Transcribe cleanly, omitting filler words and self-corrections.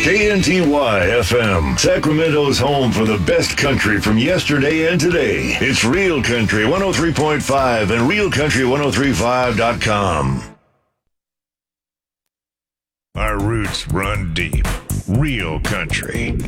KNTY FM, Sacramento's home for the best country from yesterday and today. It's Real Country 103.5 and RealCountry1035.com. Our roots run deep. Real Country